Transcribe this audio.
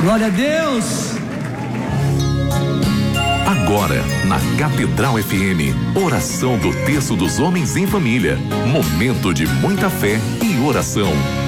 Glória a Deus. Agora, na Catedral FM, oração do Terço dos Homens em Família. Momento de muita fé e oração.